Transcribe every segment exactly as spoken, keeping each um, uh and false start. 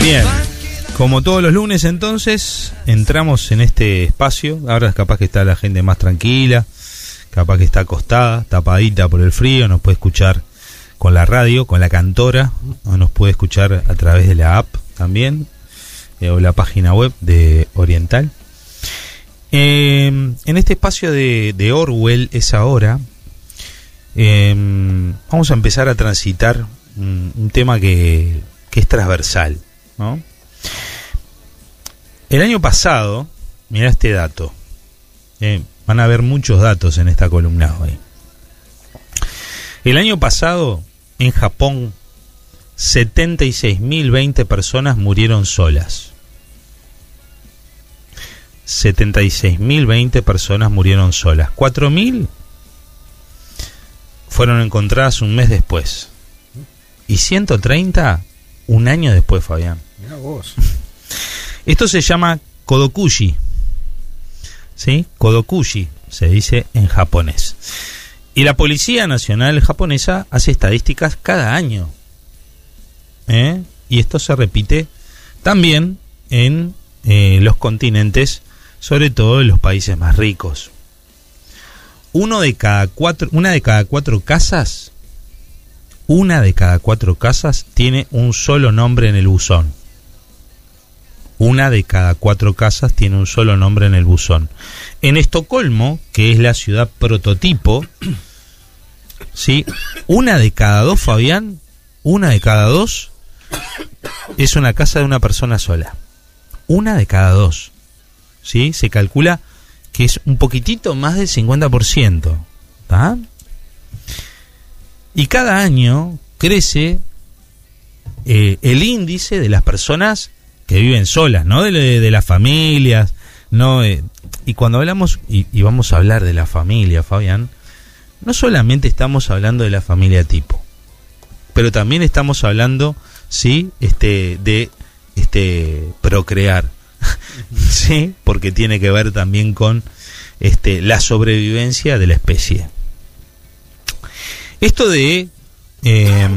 Bien, como todos los lunes entonces, entramos en este espacio. Ahora capaz que está la gente más tranquila, capaz que está acostada, tapadita por el frío, nos puede escuchar con la radio, con la cantora, o nos puede escuchar a través de la app también, eh, o la página web de Oriental. Eh, en este espacio de, de Orwell es ahora, eh, vamos a empezar a transitar un, un tema que, que es transversal, ¿no? El año pasado, mirá este dato, eh, van a haber muchos datos en esta columna hoy. El año pasado, en Japón, setenta y seis mil veinte personas murieron solas. setenta y seis mil veinte personas murieron solas. cuatro mil fueron encontradas un mes después. Y ciento treinta un año después, Fabián. Mirá vos. Esto se llama Kodokushi. ¿Sí? Kodokushi se dice en japonés. Y la Policía Nacional Japonesa hace estadísticas cada año. ¿Eh? Y esto se repite también en eh, los continentes, sobre todo en los países más ricos. Uno de cada cuatro, una de cada cuatro casas, una de cada cuatro casas tiene un solo nombre en el buzón. Una de cada cuatro casas tiene un solo nombre en el buzón. En Estocolmo, que es la ciudad prototipo, ¿sí? Una de cada dos, Fabián, una de cada dos es una casa de una persona sola. Una de cada dos. ¿Sí? Se calcula que es un poquitito más del cincuenta por ciento. ¿Tá? Y cada año crece eh, el índice de las personas que viven solas, no de, de las familias, no eh, y cuando hablamos, y, y vamos a hablar de la familia, Fabián, no solamente estamos hablando de la familia tipo, pero también estamos hablando, sí, este, de este procrear, sí, porque tiene que ver también con este la sobrevivencia de la especie. Esto de eh,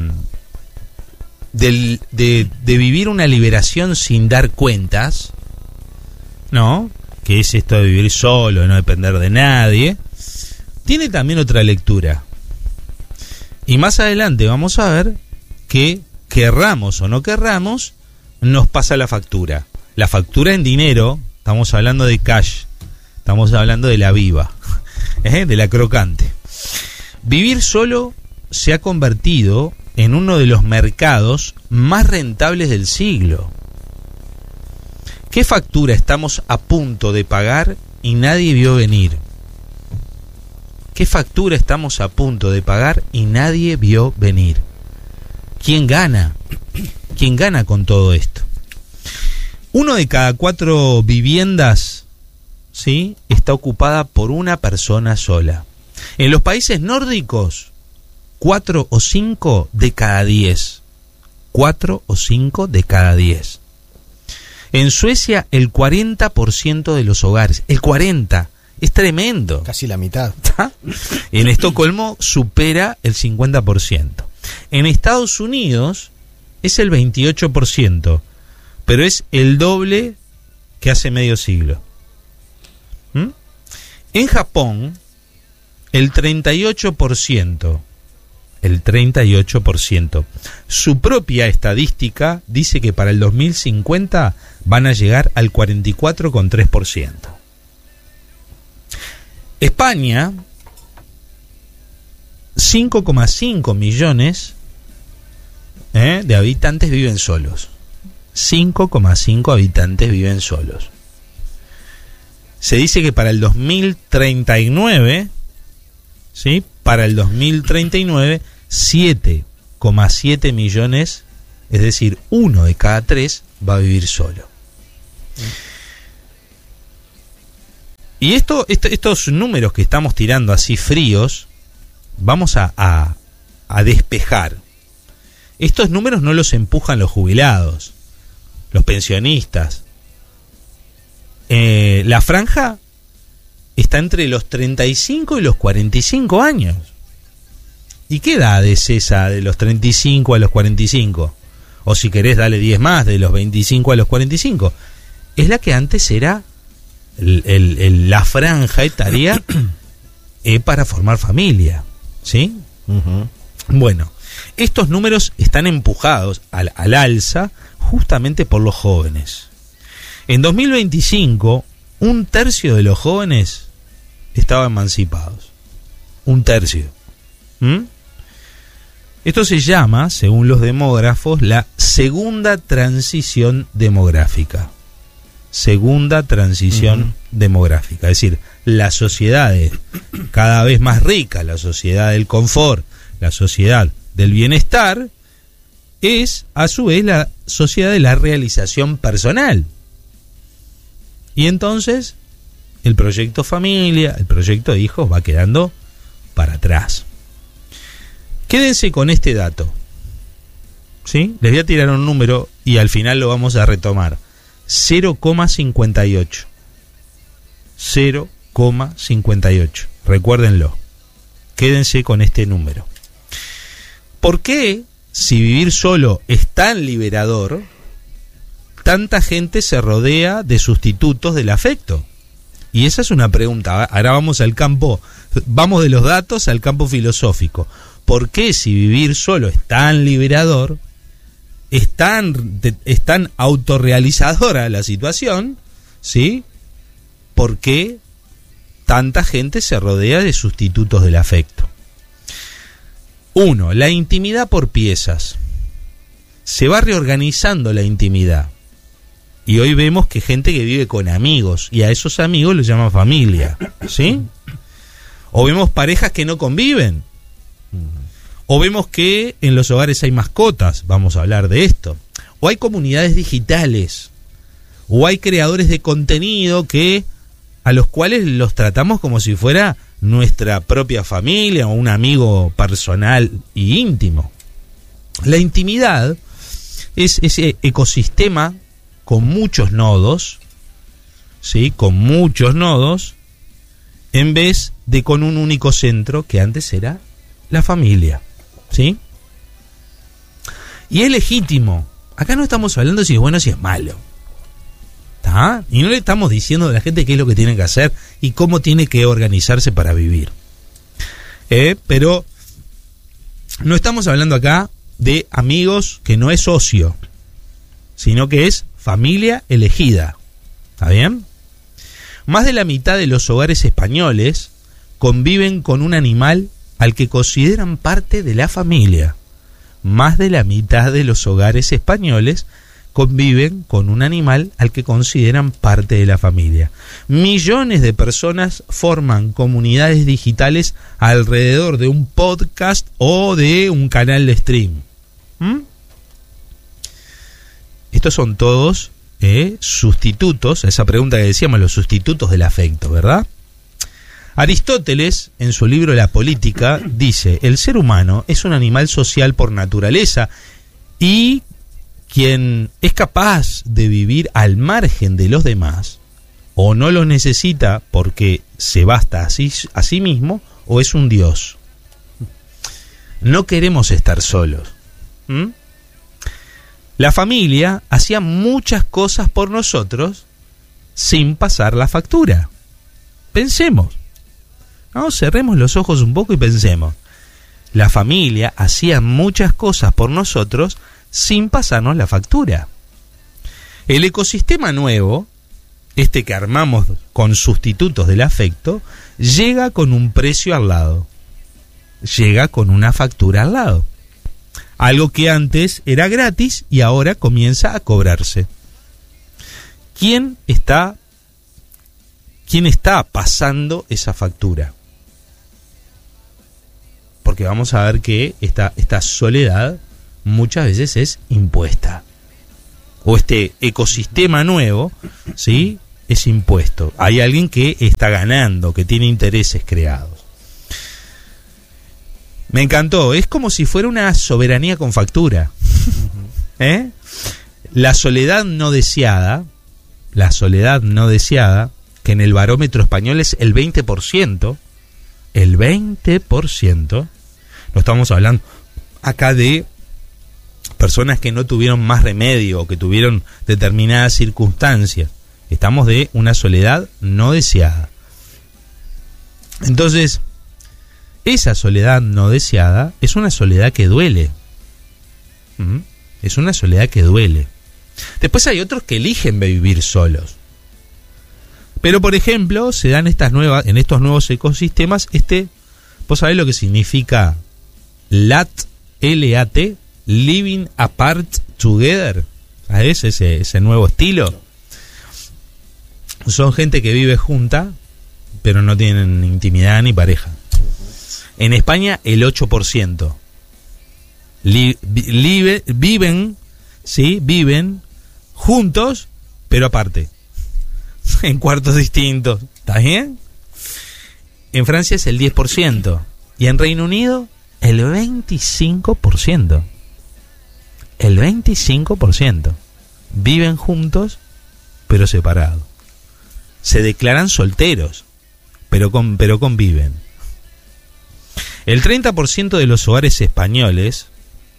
Del, de, de vivir una liberación sin dar cuentas, ¿no? Que es esto de vivir solo, de no depender de nadie, tiene también otra lectura. Y más adelante vamos a ver que, querramos o no querramos, nos pasa la factura. La factura en dinero, estamos hablando de cash, estamos hablando de la viva, ¿eh? De la crocante. Vivir solo se ha convertido en uno de los mercados más rentables del siglo. ¿Qué factura estamos a punto de pagar y nadie vio venir? ¿Qué factura estamos a punto de pagar y nadie vio venir? ¿Quién gana? ¿Quién gana con todo esto? Uno de cada cuatro viviendas, ¿sí?, está ocupada por una persona sola. En los países nórdicos, cuatro o cinco de cada diez. Cuatro o cinco de cada diez. En Suecia, el cuarenta por ciento de los hogares. El cuarenta. Es tremendo. Casi la mitad. En Estocolmo supera el cincuenta por ciento. En Estados Unidos es el veintiocho por ciento. Pero es el doble que hace medio siglo. ¿Mm? En Japón, el treinta y ocho por ciento. El treinta y ocho por ciento. Su propia estadística dice que para el dos mil cincuenta van a llegar al cuarenta y cuatro coma tres por ciento. España, cinco coma cinco millones ¿eh? de habitantes viven solos. cinco coma cinco habitantes viven solos. Se dice que para el dos mil treinta y nueve, ¿sí?, para el dos mil treinta y nueve, siete coma siete millones, es decir, uno de cada tres va a vivir solo. Y esto, esto, estos números que estamos tirando así fríos, vamos a, a, a despejar. Estos números no los empujan los jubilados, los pensionistas. Eh, la franja está entre los treinta y cinco y los cuarenta y cinco años. ¿Y qué edad es esa de los treinta y cinco a los cuarenta y cinco? o si querés dale diez más, de los veinticinco a los cuarenta y cinco, es la que antes era el, el, el, la franja etaria eh, para formar familia, ¿sí? Uh-huh. Bueno, estos números están empujados al, al alza justamente por los jóvenes. En dos mil veinticinco, un tercio de los jóvenes estaban emancipados. Un tercio. ¿Mm? Esto se llama, según los demógrafos, la segunda transición demográfica. Segunda transición uh-huh. demográfica. Es decir, la sociedad es cada vez más rica, la sociedad del confort, la sociedad del bienestar, es a su vez la sociedad de la realización personal. Y entonces el proyecto familia, el proyecto de hijos va quedando para atrás. Quédense con este dato, ¿sí? Les voy a tirar un número y al final lo vamos a retomar. cero coma cincuenta y ocho. cero coma cincuenta y ocho. Recuérdenlo. Quédense con este número. ¿Por qué, si vivir solo es tan liberador, tanta gente se rodea de sustitutos del afecto? Y esa es una pregunta. Ahora vamos al campo, vamos de los datos al campo filosófico. ¿Por qué, si vivir solo es tan liberador, es tan, es tan autorrealizadora la situación, ¿sí? ¿Por qué tanta gente se rodea de sustitutos del afecto? Uno, la intimidad por piezas. Se va reorganizando la intimidad. Y hoy vemos que gente que vive con amigos, y a esos amigos los llaman familia, ¿sí? O vemos parejas que no conviven. O vemos que en los hogares hay mascotas, vamos a hablar de esto. O hay comunidades digitales. O hay creadores de contenido que a los cuales los tratamos como si fuera nuestra propia familia o un amigo personal y íntimo. La intimidad es ese ecosistema con muchos nodos, ¿sí? Con muchos nodos, en vez de con un único centro que antes era la familia, ¿sí? Y es legítimo. Acá no estamos hablando si es bueno o si es malo, ¿tá? Y no le estamos diciendo a la gente qué es lo que tiene que hacer y cómo tiene que organizarse para vivir. Eh, pero no estamos hablando acá de amigos que no es socio, sino que es familia elegida. ¿Está bien? Más de la mitad de los hogares españoles conviven con un animal al que consideran parte de la familia. Más de la mitad de los hogares españoles conviven con un animal al que consideran parte de la familia. Millones de personas forman comunidades digitales alrededor de un podcast o de un canal de stream. ¿Mm? Estos son todos eh, sustitutos, esa pregunta que decíamos, los sustitutos del afecto, ¿verdad? Aristóteles, en su libro La Política, dice: el ser humano es un animal social por naturaleza y quien es capaz de vivir al margen de los demás, o no los necesita porque se basta a sí, a sí mismo, o es un dios. No queremos estar solos. ¿Mm? La familia hacía muchas cosas por nosotros sin pasar la factura. Pensemos. No, cerremos los ojos un poco y pensemos. La familia hacía muchas cosas por nosotros sin pasarnos la factura. El ecosistema nuevo, este que armamos con sustitutos del afecto, llega con un precio al lado. Llega con una factura al lado. Algo que antes era gratis y ahora comienza a cobrarse. ¿Quién está, quién está pasando esa factura? Porque vamos a ver que esta, esta soledad muchas veces es impuesta. O este ecosistema nuevo, ¿sí?, es impuesto. Hay alguien que está ganando, que tiene intereses creados. Me encantó, es como si fuera una soberanía con factura. ¿Eh? La soledad no deseada, la soledad no deseada, que en el barómetro español es el veinte por ciento, el veinte por ciento, no estamos hablando acá de personas que no tuvieron más remedio o que tuvieron determinadas circunstancias. Estamos de una soledad no deseada. Entonces, esa soledad no deseada es una soledad que duele. ¿Mm? Es una soledad que duele. Después hay otros que eligen vivir solos. Pero, por ejemplo, se dan estas nuevas, en estos nuevos ecosistemas, este, ¿vos sabés lo que significa L A T? L A T, Living Apart Together. ¿Sabés ese, ese nuevo estilo? Son gente que vive junta, pero no tienen intimidad ni pareja. En España, el ocho por ciento. Li, li, viven, sí, viven juntos, pero aparte. En cuartos distintos. ¿Está bien? En Francia es el diez por ciento. Y en Reino Unido, el veinticinco por ciento. El veinticinco por ciento. Viven juntos, pero separados. Se declaran solteros, pero, con, pero conviven. El treinta por ciento de los hogares españoles,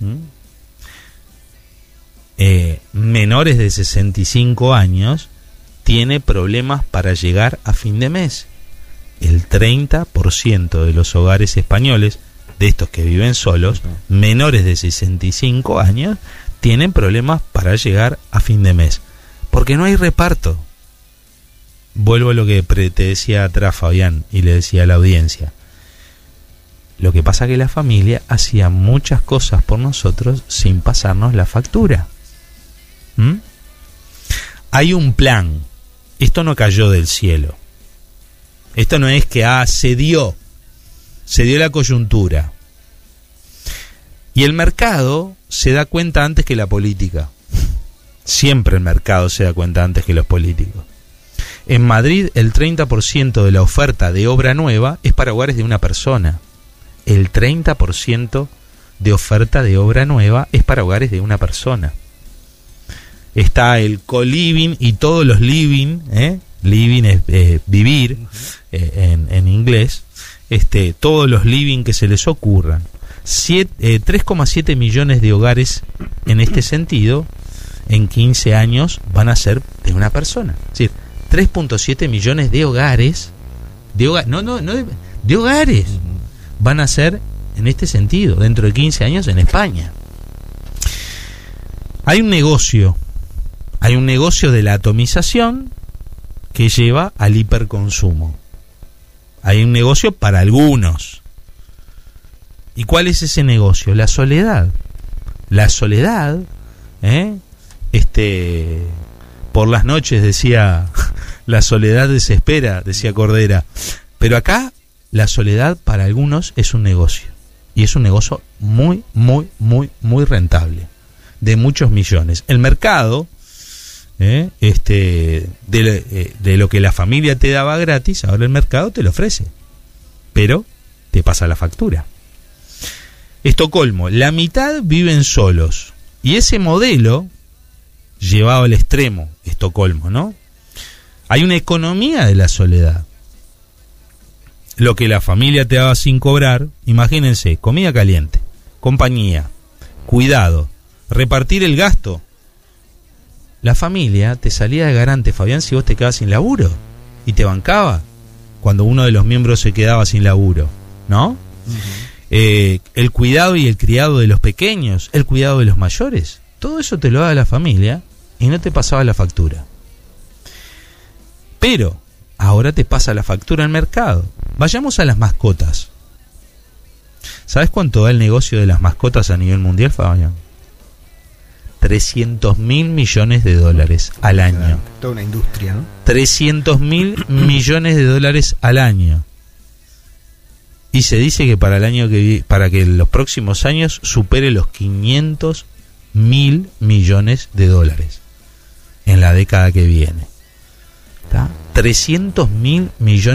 eh, menores de sesenta y cinco años, tiene problemas para llegar a fin de mes. El treinta por ciento de los hogares españoles, de estos que viven solos, menores de sesenta y cinco años, tienen problemas para llegar a fin de mes. Porque no hay reparto. Vuelvo a lo que te decía atrás, Fabián, y le decía a la audiencia. Lo que pasa es que la familia hacía muchas cosas por nosotros sin pasarnos la factura. ¿Mm? Hay un plan. Esto no cayó del cielo. Esto no es que ah, se dio. Se dio la coyuntura. Y el mercado se da cuenta antes que la política. Siempre el mercado se da cuenta antes que los políticos. En Madrid, el treinta por ciento de la oferta de obra nueva es para hogares de una persona. El treinta por ciento de oferta de obra nueva es para hogares de una persona. Está el co-living y todos los living, ¿eh? Living es eh, vivir eh, en, en inglés. Este, todos los living que se les ocurran. Eh, tres coma siete millones de hogares en este sentido, en quince años, van a ser de una persona. Es decir, tres punto siete millones de hogares, de hogares, no, no, no de, de hogares, van a ser en este sentido, dentro de quince años en España. Hay un negocio, hay un negocio de la atomización que lleva al hiperconsumo. Hay un negocio para algunos. ¿Y cuál es ese negocio? La soledad. La soledad, ¿eh? Este, por las noches decía, la soledad desespera, decía Cordera. Pero acá la soledad para algunos es un negocio. Y es un negocio muy, muy, muy, muy rentable. De muchos millones. El mercado, ¿eh? este, de, eh, de lo que la familia te daba gratis, ahora el mercado te lo ofrece. Pero te pasa la factura. Estocolmo, la mitad viven solos. Y ese modelo, llevado al extremo, Estocolmo, ¿no? Hay una economía de la soledad. Lo que la familia te daba sin cobrar, imagínense, comida caliente, compañía, cuidado, repartir el gasto. La familia te salía de garante, Fabián, si vos te quedabas sin laburo. Y te bancaba cuando uno de los miembros se quedaba sin laburo, ¿no? Uh-huh. Eh, el cuidado y el criado de los pequeños, el cuidado de los mayores, todo eso te lo daba la familia y no te pasaba la factura. Pero ahora te pasa la factura al mercado. Vayamos a las mascotas. ¿Sabes cuánto da el negocio de las mascotas a nivel mundial, Fabián? trescientos mil millones de dólares al año. Toda una industria, ¿no? trescientos mil millones de dólares al año. Y se dice que para el año que para que en los próximos años supere los quinientos mil millones de dólares en la década que viene. ¿Está? trescientos mil millones